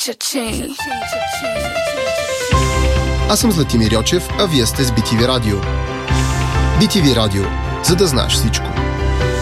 Cha-ching. Аз съм Златимир Йочев, а вие сте с BTV Радио. BTV Радио, за да знаеш всичко.